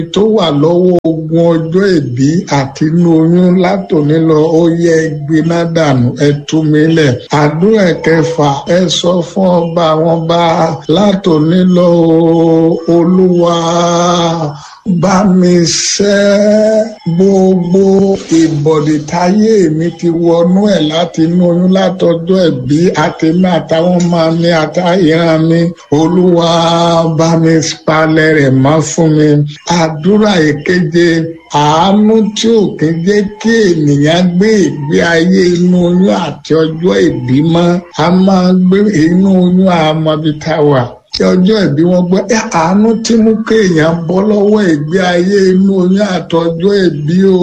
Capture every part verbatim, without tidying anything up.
tó wà lọ́wọ́ ogun ọjọ́ ìbí àti inú oyún látòní lọ ó yẹ gbiná dànù ẹ tú mi lẹ̀. àdúrà kẹfà ẹ sọ fún ọba àwọn ọba látòní lọ Olúwa bá mi ṣẹ́ gbogbo ìbọ̀dì táyé mi ti wọnú ẹ̀ láti inú oyún látọjọ́ ìbí àtẹ̀mí àtàwọn ọmọ mi àtàyàn mi. Olúwa bá mi palẹ̀ rẹ̀ mọ́ fún mi. àdúrà ìkeje àánú tí ò kí ń jẹ́ kí ènìyàn gbé ìgbé ayé inú oyún àti ọjọ́ ìbí mọ́. a máa gbé inú oyún àmọ́bí tá a wà kí ọjọ́ ìbí wọn gbọ́ ẹ àánú tí mú kéèyàn bọ́ lọ́wọ́ ìgbé ayé inú oyún àtọjọ́ ìbí o.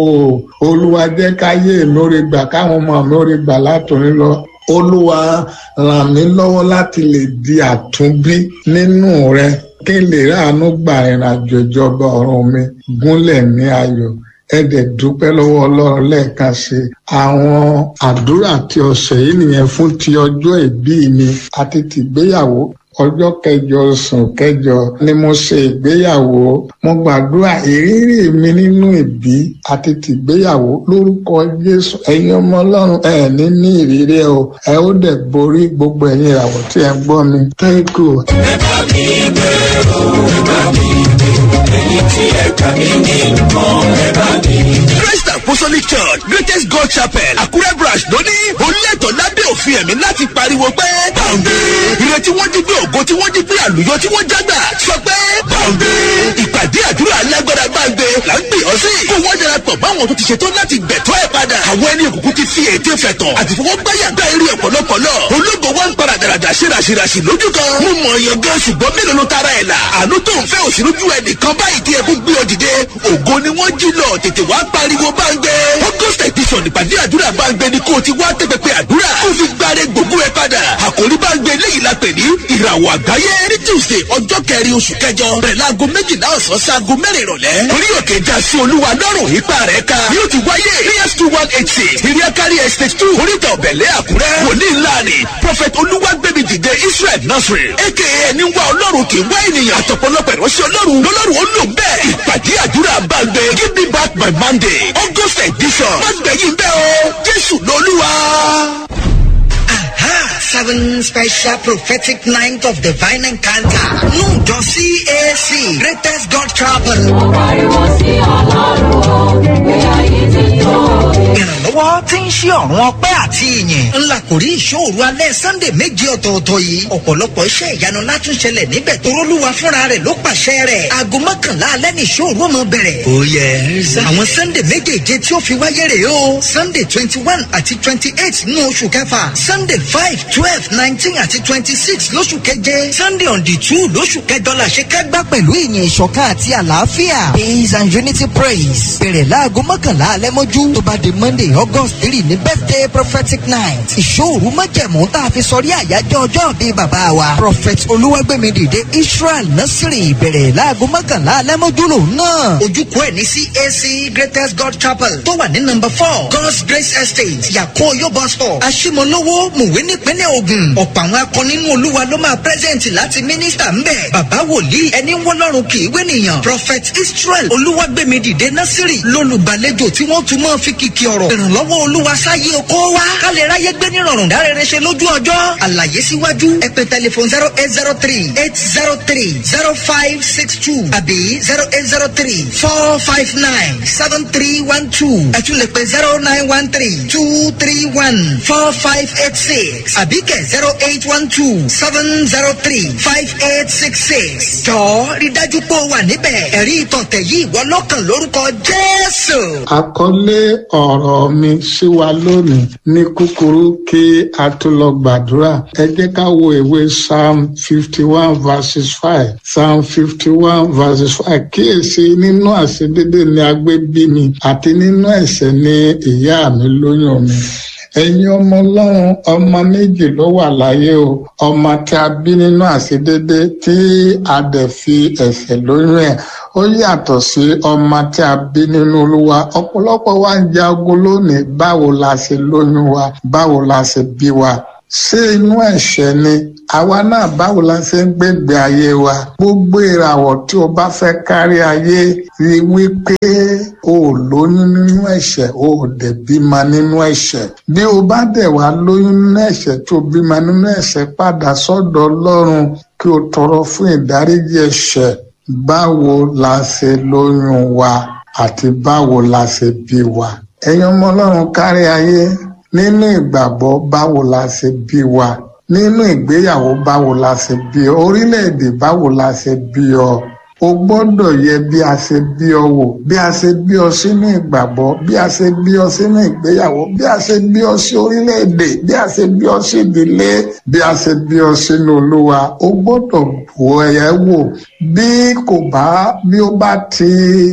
Olúwa jẹ́ káyé mi ó rí gbà káwọn ọmọ mi ó rí gbà látòní lọ. Olúwa ràn mí lọ́wọ́ láti lè di àtúnbí nínú rẹ kí n lè ráàánú gba ìrìnàjò ìjọba ọ̀run mi gúnlẹ̀ ní ayọ̀. ẹ dẹ̀ dúpẹ́ lọ́wọ́ Ọlọ́run lẹ́ẹ̀kan sí àwọn àdúrà tí ọ̀sẹ̀ yìí nìyẹn fún ti ọjọ́ ìbí mi àti tìgbéyàwó. ọjọ́ kẹjọ oṣù kẹjọ ni mo ṣe ìgbéyàwó. mo gbàdúrà ìrírí mi nínú ìbí àti tìgbéyàwó lórúkọ Jésù. ẹ̀yin ọmọ Ọlọ́run ẹ ní ní ìrírí o ẹ ó dẹ̀ borí gbogbo ẹ̀yin ìràwọ̀ tí ẹ gbọ́ mi. thank you. ẹ bá mi gbé o ẹ bá mi gbé ẹ̀yin tí ẹ kà mí ní nǹkan ẹ bá mi gbé. Christ Apostolic Church Greatest God Chapel Àkúrẹ́ branch lónìí olùlẹ̀tọ̀ lábẹ́ òfin ẹ̀mí láti pariwo pé bàǹdé ìrètí wọ́n jí gbé ògo tí wọ́n jí gbé àlùyọ tí wọ́n jágbà sọ pé bàǹdé ìpàdé àdúrà alágbára gbàǹdé là ń gbé ọ sí kó wọ́n darapọ̀ báwọn tó ti ṣetán láti gbẹ̀tọ́ ẹ̀ padà àwọn ẹni òkùnkùn ti fi ète fẹ̀tàn àti fọwọ́gbáyà gbá eré ọ̀pọ̀lọpọ̀lọ ológo wọn ń para dàràdà ṣírasírasì lójú kan mo mọ̀ ọ̀yàn gan ṣùgbọ́n mélòó ló tara ẹ̀ là àánú tó ń fẹ́ òsì lójú ẹnìkan báyìí tí ẹkún gbé ọ dìde ògo ni wọ́n jí lọ tètè wá pariwo báǹgbé August edition ìpàdé àdúrà báǹgbé ni kó o ti wá tẹ́pẹ́pẹ́ àdúrà kó fi gbáre gbogbo ẹ padà àkòrí báǹgbé léyìí la pè ní ìràwọ̀ àgbáyé ní Tuesday ọjọ́ kẹrin oṣù kẹjọ bẹ̀rẹ̀ láago méjìlá ọ̀sán sáago mẹ́rin ìrọ̀lẹ́ orí òkè já sí olúwa lọ́rùn ipa rẹ̀ ká yóò ti wáyé ní S two one eight six ìrìakárí estate two oríta ọ̀bẹ̀lẹ̀ àkúrẹ́ wòlíì ńlá ni prophet olúwàgbẹ̀mí dìde Israel Nasiri aka ẹni wá ọlọ́run kì í wá ènìyàn àtọ̀pọ̀lọpọ̀ ìránṣẹ́ ọlọ́run lọ́lọ́run ó lò bẹ́ẹ̀ ìpàdé àdúrà báǹgbé give me back my Monday August edition má gbẹ̀yìn bẹ́ẹ̀ o Jésù lolúwa. Seven special prophetic night of divine encounter. Nújọ C A C Greatest God Chapel. Ìrànlọ́wọ́ tí ń ṣí ọ̀run ọpẹ́ àti ìyìn. Ńlá kò rí ìṣòro alẹ́ Sunday méje ọ̀tọ̀ọ̀tọ̀ yìí. Ọ̀pọ̀lọpọ̀ iṣẹ́ ìyanu látún ṣẹlẹ̀ níbẹ̀ tó rólúwa fúnra rẹ̀ ló pàṣẹ rẹ̀. Aago mọ́kànlá alẹ́ ní ìṣòro ọmọ bẹ̀rẹ̀. Oh yes. Àwọn Sunday méjèèje tí ó fi wáyé rèé o. Sunday twenty one àti twenty eight nínú oṣù kẹfà. Sunday five twelve nineteen àti twenty six lóṣù keje. Sunday on the two lóṣù kẹjọ la ṣe kẹ́gbá pẹ̀lú ìyìn ìṣọ̀kan àti àlàáfíà. Peace and unity praise. Bẹ̀rẹ̀ láago mọ́kànlá alẹ́ mọ́jú. Tó bá di Monday August three ní birthday prophetic night. Ìṣòro májẹ̀mú tá a fi sọrí àyájọ́ ọjọ́ bíi bàbá wa. Prophet Olúwàgbẹ̀mí dìde Israel Nasiri bẹ̀rẹ̀ láago mọ́kànlá alẹ́ mọ́jú lòun náà. Ojúkọ ẹ̀ ní C A C Greatest God Chapel tó wà ní number four God's Grace Estate Yakoyo bus stop Aṣímọlówó Mùwé nípínlẹ̀ Ògùn. Ọ̀pọ̀ àwọn akọni nínú Olúwa ló máa pẹ́sẹ̀ǹtì láti mínísítà ń bẹ̀. Bàbá wòlíì ẹni wọ́lọ́run kì í wénìyàn. Prophet Israel Olúwàgbẹ̀mí dìde Nasiri lólùgbàlejò tí wọ́n tún máa fi kìkì ọ̀rọ̀. Ìrànlọ́wọ́ Olúwa sáyé oko wa. Ká lè ráyé gbé nírọ̀rùn dárẹ́rẹ́ ṣe lójú ọjọ́. Àlàyé síwájú ẹ pè tẹlifon zero eight zero three eight zero three zero five six two àbí zero eight zero three four five nine seven three one two. Ẹ tún lè pè zero nine one three two three one four five eight six àbí kẹ̀ zero eight one two seven zero three five eight six six. Jọ̀ọ́ rí dájú pé o wà níbẹ̀. Ẹ̀rí ìtọ̀tẹ̀ yìí wọ lọ́kàn lórúkọ Jésù. Àkọlé ọ̀rọ̀ mi sí wa lónìí ní kúkúrú kí a tó lọ gbàdúrà. Ẹ jẹ́ ká wo ìwé Psalm fifty one verses five. Psalm fifty one verses five. Kíyèsí nínú àṣedédé ni a gbé bí mi àti nínú ẹ̀ṣẹ̀ ni ìyá mi lóyún mi. Ẹ̀yin ọmọ Ọlọ́run ọmọ méjì ló wà láyé o. Ọmọ tí a bí nínú àṣedédé tí a dẹ̀ fi ẹ̀ṣẹ̀ lóyún ẹ̀. Ó yàtọ̀ sí ọmọ tí a bí nínú Olúwa. Ọ̀pọ̀lọpọ̀ wa ń jagun lónìí báwo la ṣe lóyún wa, báwo la ṣe bí wa. Ṣé inú ẹ̀ṣẹ̀ ni àwa náà báwo la ṣe ń gbégbé ayé wa. Gbogbo ìràwọ̀ tí o bá fẹ́ kárí ayé rí wípé o ò lóyún nínú ẹ̀ṣẹ̀, o ò dẹ̀ bímọ nínú ẹ̀ṣẹ̀. Bí o bá dẹ̀ wá lóyún nínú ẹ̀ṣẹ̀ tí o bímọ nínú ẹ̀ṣẹ̀, padà sọ́dọ̀ Ọlọ́run kí o tọrọ fún ìdáríjì ẹ̀ṣẹ̀. Báwo la ṣe lóyún wa àti báwo la ṣe bí wa. Ẹ̀yin ọmọ Ọlọ́run kárí ayé, nínú ìgbàgbọ́ báwo la ṣe bí wa. Nínú ìgbéyàwó báwo la ṣe bí ọ. Orílẹ̀-èdè báwo la ṣe bí ọ. O gbọ́dọ̀ yẹ bí a ṣe bí ọ wò, bí a ṣe bí ọ sínú ìgbàgbọ́, bí a ṣe bí ọ sínú ìgbéyàwó, bí a ṣe bí ọ sí orílẹ̀-èdè, bí a ṣe bí ọ sí ìdílé, bí a ṣe bí ọ sínú Olúwa. O gbọ́dọ̀ wò ẹ wò. Bí kò bá bí ó bá ti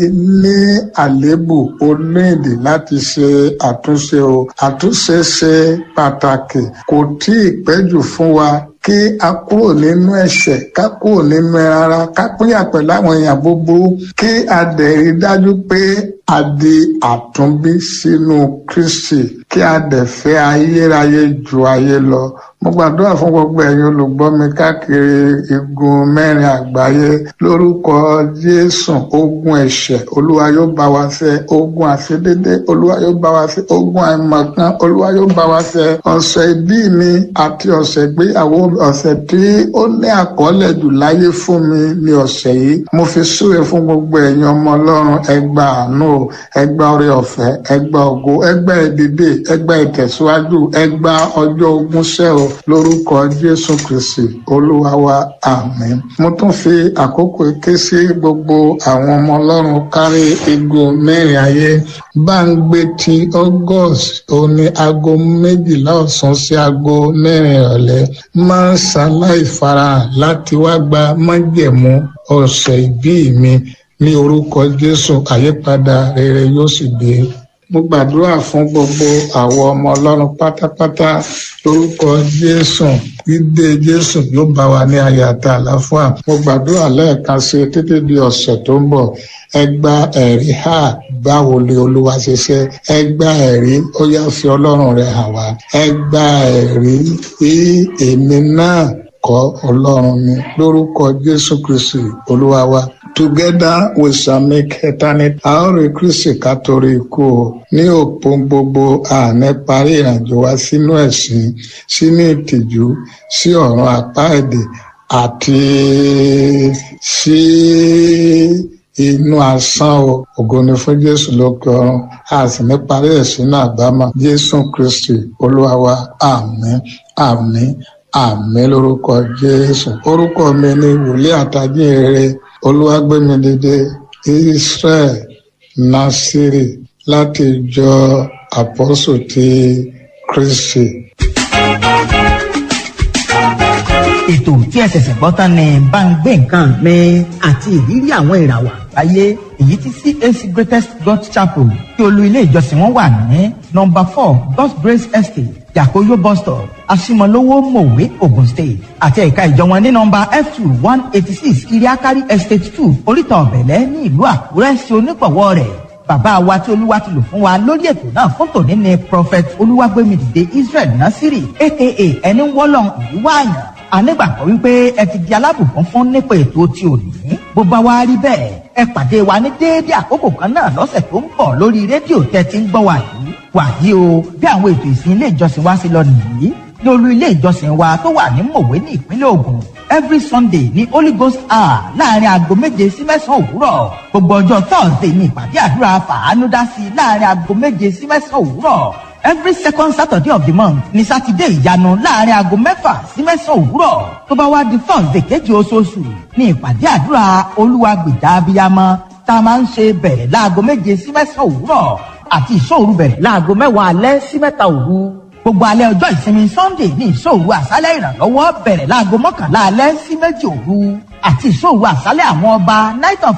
ní àléébù, o ní ìdí láti ṣe àtúnṣe o. Àtúnṣe ṣe pàtàkì. Kò tí ì pẹ́ jù fún wa kí a kúrò nínú ẹ̀ṣẹ̀, ká kúrò nínú ara, ká pínyà pẹ̀lú àwọn èèyàn búburú, kí a dẹ̀ rí dájú pé a di àtúnbí sínú Kristi, kí a dẹ̀ fẹ́ ayérayé ju ayé lọ. Mo gbàdúrà fún gbogbo ẹ̀yin olùgbọ́ mi káàkiri igun mẹ́rin àgbáyé lórúkọ Jésù. Ogun ẹ̀ṣẹ̀ Olúwa yóò bá wa ṣẹ́, ogun àṣedédé Olúwa yóò bá wa ṣẹ́, ogun àìmọ̀kan Olúwa yóò bá wa ṣẹ́. Ọ̀sẹ̀ ìbí mi àti ọ̀sẹ̀ ìgbéyàwó, ọ̀sẹ̀ tí ó ní àkọọ́lẹ̀ jù láyé fún mi ní ọ̀sẹ̀ yìí. Mo fi súre fún gbogbo ẹ̀yin ọmọ Ọlọ́run. Ẹ gba àánú, ẹ gba oore ọ̀fẹ́, ẹ gba ògo, ẹ gba ìdìde, ẹ gba ìtẹ̀síwájú, ẹ gba ọjọ́ ogún ṣẹ́ o lórúkọ Jésù Kristi Olúwa wa, àmín. Mo tún fi àkókò ké sí gbogbo àwọn ọmọ Ọlọ́run kárí igun mẹ́rin ayé. Bá ń gbé ti August òní aago méjìlá ọ̀sán sí aago mẹ́rin ìrọ̀lẹ́. Máa ń ṣaláì farahàn láti wá gba májẹ̀mú ọ̀sẹ̀ ìbí mi ní orúkọ Jésù. Àyípadà rere yóò sì dé. Mo gbàdúrà fún gbogbo àwọn ọmọ Ọlọ́run pátápátá lórúkọ Jésù. Dídé Jésù yóò bá wa ní ayọ̀ àti àlàáfíà. Mo gbàdúrà lẹ́ẹ̀kan sí títí di ọ̀sẹ̀ tó ń bọ̀. Ẹ gba ẹ̀rí hà báwo ni Olúwa ṣe ṣe. Ẹ gba ẹ̀rí ó yá fi Ọlọ́run rẹ̀ hàn wá. Ẹ gba ẹ̀rí tí èmi náà kọ́ Ọlọ́run mi lórúkọ Jésù Kristi Olúwa wa. Together we shall make eternity. A ó rí Kristi ká torí ikú o. Ní òpin gbogbo àní parí ìrìnàjò wa sínú ẹ̀sìn, sínú ìtìjú, sí ọ̀run àpáàdé àti sí inú asán o. Ògo ni fún Jésù lókè ọ̀run. A sì ní parí ẹ̀sìn náà àbámọ̀. Jésù Kristi Olúwa wa, àmín, àmín, àmín lórúkọ Jésù. Orúkọ mi ni wòlíì àtàjíǹrere Olúwagbémidìde Israel Násírì láti ìjọ Àpọ́sù ti Kristi. Ètò tí ẹ ṣẹ̀ṣẹ̀ gbọ́ tán ni bá ń gbé nǹkan mi àti ìrírí àwọn ìràwọ̀ àgbáyé, èyí tí C A C Greatest God Chapel tí olú ilé ìjọsìn wọn wà ní nọ́mbà four God's Grace Estate, Yakoyo bus stop, Asimolowo, Mòwe, Ogun State, àti ẹ̀ka ìjọ wọn ní nọ́mbà F two one eighty six Iriakari Estate two, Oríta Ọ̀bẹ̀lẹ̀ ní ìlú Àkúrẹ́ sí onígbọ̀wọ́ rẹ̀. Bàbá wa tí Olúwa ti lò fún wa lórí ètò náà fún tòní ni Prophet Olúwagbémidìde Israel Násírì aka ẹni wọ́lọ́n ìlú wáàyàn. Anígbàgbọ́ wípé ẹ ti di alábùkún fún nípa ètò tí ò ní. Bó bá wá rí bẹ́ẹ̀, ẹ pàdé wa ní déédéé àkókò kan náà lọ́sẹ̀ tó ń bọ̀ lórí rédíò tẹ́ ti ń gbọ́ wa yìí. Wàyí o, bí àwọn ètò ìsìn ilé ìjọsìn wa ṣe lọ nìyí. Ní olú ilé ìjọsìn wa tó wà ní Mòwe ní ìpínlẹ̀ Ògùn. Every Sunday ní Holy Ghost hour láàrin aago méje sí mẹ́sàn-án òwúrọ̀. Gbogbo ọjọ́ Thursday ní ìpàdé àdúrà fàánú dá sí láàrin aago méje sí mẹ́sàn-án òwúrọ̀. Every second Saturday of the month ní Sátidé ìyanu láàrin aago mẹ́fà sí mẹ́sàn-án òwúrọ̀. Tó bá wá di Thursday kejì oṣooṣù ní ìpàdé àdúrà Olúwa gbèjà abiyamọ tá a máa ń ṣe bẹ̀rẹ̀ láago méje sí mẹ́sàn-án òwúrọ̀ àti ìṣòru bẹ̀rẹ̀ láago mẹ́wàá alẹ́ sí mẹ́ta òru. Gbogbo alẹ́ ọjọ́ ìsinmi Sunday ní ìṣòru àṣálẹ́ ìrànlọ́wọ́ bẹ̀rẹ̀ láago mọ́kànlá alẹ́ sí méjì òru àti ìṣòru àṣálẹ́ àwọn ọba Night of Kings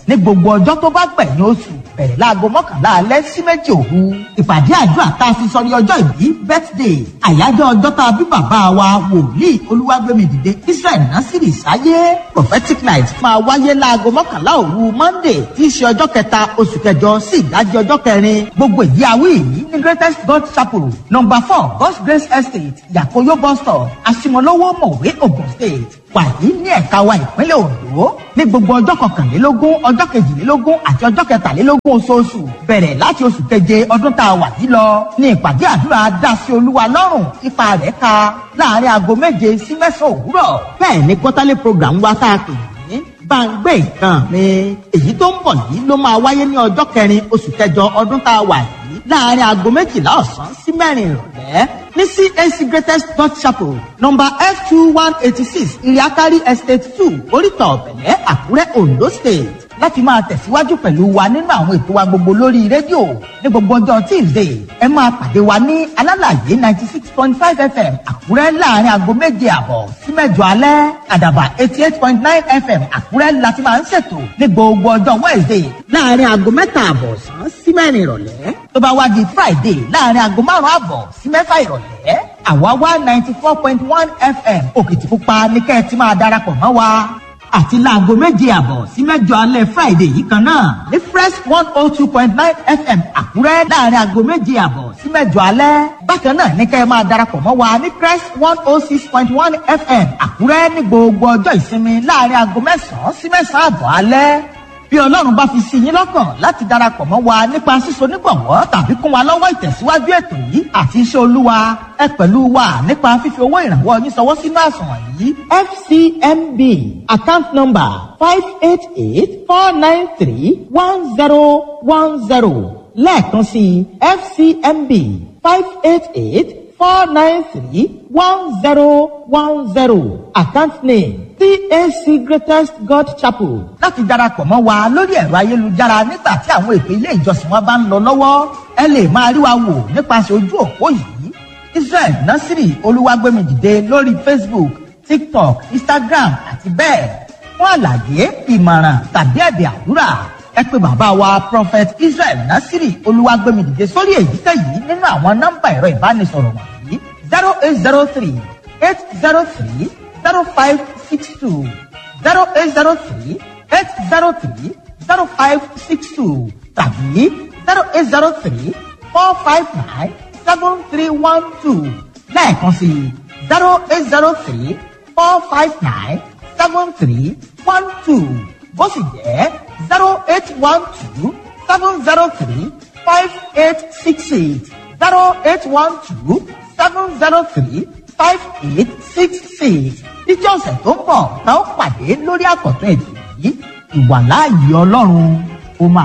ní gbogbo ọjọ́ tó bá gbẹ̀yìn oṣù bẹ̀rẹ̀ láago mọ́kànlá alẹ́ sí méjì òru. ìpàdé àdúrà tá a fi sọ ní ọjọ́ ìbí birthday àyájọ́ ọjọ́ tá a bí bàbá wa wòlíì olúwàgbémidìde Israel Násírì sáyé prophetic night máa wáyé láago mọ́kànlá òru monday tí í ṣe ọjọ́ kẹta oṣù kẹjọ sí ìdájí ọjọ́ kẹrin. gbogbo ìdí awí yìí ní greatest God chapel number four God's Grace Estate Yakoyo bus stop Asimolowo Mọ̀wé Ogun State wàyí ní ẹ̀ka wa ìpínlẹ̀ Ondo ní gbogbo ọjọ́ kọkànlélógún ọjọ́ kejìlélógún àti ọjọ́ kẹtàlélógún oṣooṣù bẹ̀rẹ̀ láti oṣù keje ọdún tá a wà yìí lọ ní ìpàdé àdúrà dá sí Olúwa lọ́rùn ipa rẹ̀ ka láàrin aago méje sí mẹ́sàn-án òwúrọ̀. bẹ́ẹ̀ ni quarterly program wa tá a pè ní Báńgbé Ìkan mi èyí tó ń bọ̀ yìí ló máa wáyé ní ọjọ́ kẹrin oṣù kẹjọ ọdún tá a wà yìí láàrin aago méjìlá ọ̀sán sí mẹ́rin ìrọ̀lẹ́ ní C A C Greatest God Chapel number F two one eighty six Iriakari Estate two Oríta Ọ̀bẹ̀lẹ̀ Àkúrẹ́ Ondo State láti máa tẹ̀síwájú pẹ̀lú wa nínú àwọn ètò wa gbogbo lórí rédíò ní gbogbo ọjọ́ Tuesday ẹ máa pàdé wa ní alálàyé ninety six point five F M Àkúrẹ́ láàrin aago méje àbọ̀ sí mẹ́jọ alẹ́ Àdàbà eighty eight point nine F M Àkúrẹ́ láti máa ń ṣètò ní gbogbo ọjọ́ Wednesday láàrin aago mẹ́ta àbọ̀ ọ̀sán sí mẹ́rin ìrọ̀lẹ́ tó bá wá di Friday láàrin aago márùn-ún àbọ̀ sí mẹ́fà ìrọ̀lẹ́ àwa wá ninety four point one F M Òkìtìpupa ní kẹ́ ẹ ti máa darapọ̀ mọ́ wa àti láago méje àbọ̀ sí mẹ́jọ alẹ́ Friday yìí kan náà ní Fresh one oh two point nine F M Àkúrẹ́ láàrin aago méje àbọ̀ sí mẹ́jọ alẹ́. bákan náà ní kẹ́ ẹ máa darapọ̀ mọ́ wa ní Fresh one oh six point one F M Àkúrẹ́ ní gbogbo ọjọ́ ìsinmi láàrin aago mẹ́sàn-án sí mẹ́sàn-án àbọ̀ alẹ́. bí Ọlọ́run bá fi sí yín lọ́kàn láti darapọ̀ mọ́ wa nípa síso nígbọ̀wọ́ tàbí kún wa lọ́wọ́ ìtẹ̀síwájú ètò yìí àti iṣẹ́ Olúwa ẹ pẹ̀lú wa nípa fífi owó ìrànwọ́ yín ṣọwọ́ sínú àsùnwọ̀n yìí F C M B account number five eight eight four nine three one zero one zero lẹ́ẹ̀kan sí F C M B five eight eight four nine three one zero one zero account name C A C Greatest God Chapel. láti darapọ̀ mọ́ wa lórí ẹ̀rọ ayélujára nígbà tí àwọn ètò ilé ìjọsìn wa bá ń lọ lọ́wọ́ ẹ lè máa rí wa wò nípasẹ̀ ojú òpó yìí Israel Násírì Olúwàgbémidìde lórí Facebook TikTok Instagram àti bẹ́ẹ̀ fún àlàyé ìmọ̀ràn tàbí ẹ̀bẹ̀ àdúrà ẹ pè bàbá wa Prophet Israel Násírì Olúwàgbémidìde sórí èyíkéyìí nínú àwọn nọ́mbà ẹ̀rọ ìbánisọ̀rọ̀ wọ̀nyí zero eight zero three eight zero three zero five six two zero eight zero three eight zero three zero five six two tàbí zero eight zero three four five nine seven three one two lẹ́ẹ̀kan sí zero eight zero three four five nine seven three one two bó sì jẹ́ zero eight one two seven zero three five eight six eight zero eight one two seven zero three five eight six six títí ọ̀sẹ̀ tó ń bọ̀ tá ó pàdé lórí àkọ́tún ètò yìí ìwàláàyè Ọlọ́run ó máa.